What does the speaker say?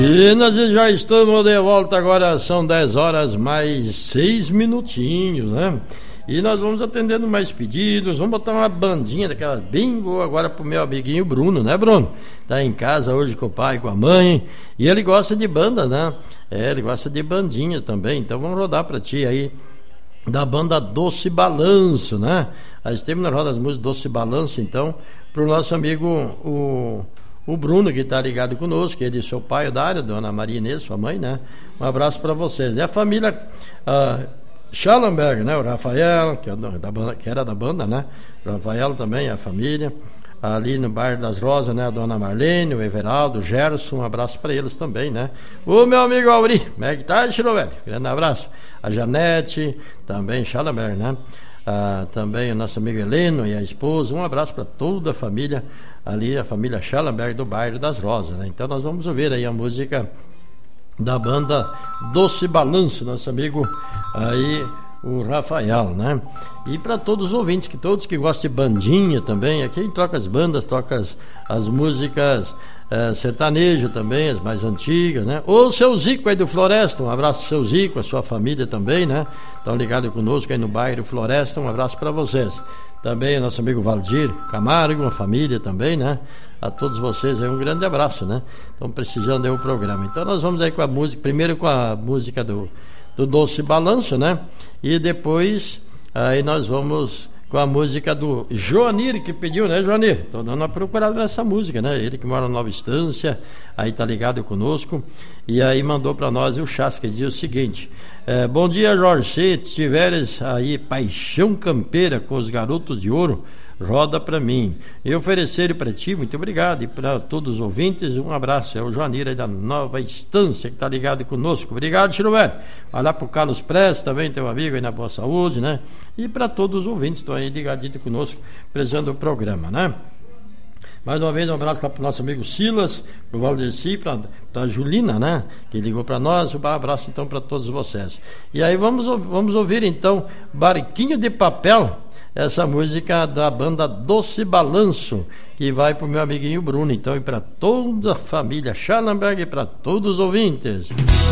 E nós já estamos de volta, agora são 10 horas mais 6 minutinhos, né? E nós vamos atendendo mais pedidos, vamos botar uma bandinha daquela bem boa agora pro meu amiguinho Bruno, né, Bruno? Tá em casa hoje com o pai, com a mãe, e ele gosta de banda, né? Ele gosta de bandinha também, então vamos rodar pra ti aí, da banda Doce Balanço, né? Aí temos na roda das músicas Doce Balanço, então, pro nosso amigo, o Bruno, que está ligado conosco, ele e seu pai, o Dário, dona Maria Inês, sua mãe, né? Um abraço para vocês. E a família Schallenberg, né? O Rafael, que era da banda, né? O Rafael também, a família. Ali no bairro das Rosas, né? A dona Marlene, o Everaldo, o Gerson, um abraço para eles também, né? O meu amigo Auri, como é que tá, Chiro, velho? Grande abraço. A Janete, também Schallenberg, né? Também o nosso amigo Heleno e a esposa, um abraço para toda a família ali, a família Schallenberg do bairro das Rosas, né? Então nós vamos ouvir aí a música da banda Doce Balanço, nosso amigo aí, o Rafael, né? E para todos os ouvintes, todos que gostam de bandinha também, aqui a gente troca as bandas, toca as músicas sertanejo também, as mais antigas, né? O seu Zico aí do Floresta, um abraço seu Zico, a sua família também, né? Estão ligados conosco aí no bairro Floresta, um abraço para vocês. Também o nosso amigo Valdir Camargo, uma família também, né? A todos vocês aí um grande abraço, né? Estão precisando aí o programa. Então nós vamos aí com a música, primeiro com a música do Doce Balanço, né? E depois aí nós vamos com a música do Joanir, que pediu, né, Joanir? Tô dando uma procurada nessa música, né? Ele que mora na Nova Estância, aí tá ligado conosco, e aí mandou para nós o Chasca, dizia o seguinte: bom dia, Jorge, se tiveres aí paixão campeira com os garotos de ouro, roda para mim. E oferecer para ti, muito obrigado. E para todos os ouvintes, um abraço. É o Joanir aí da Nova Estância, que está ligado conosco. Obrigado, Chiro Velho. Vai lá para o Carlos Prestes, também teu amigo aí na Boa Saúde, né? E para todos os ouvintes que estão aí ligadinhos conosco, prezando o programa, né? Mais uma vez, um abraço lá para o nosso amigo Silas, para o Valdeci, para a Julina, né? Que ligou para nós. Um abraço então para todos vocês. E aí vamos ouvir então Barquinho de Papel, essa música da banda Doce Balanço, que vai para o meu amiguinho Bruno, então, e para toda a família Schallenberg e para todos os ouvintes.